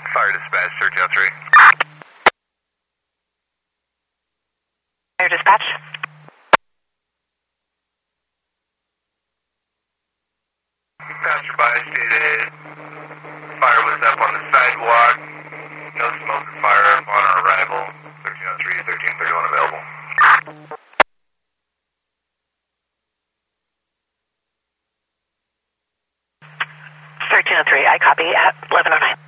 Fire dispatch, 1303. Fire dispatch. Passerby stated fire was up on the sidewalk. No smoke or fire upon our arrival. 1303 to 1331 available. 1303, I copy at 1109.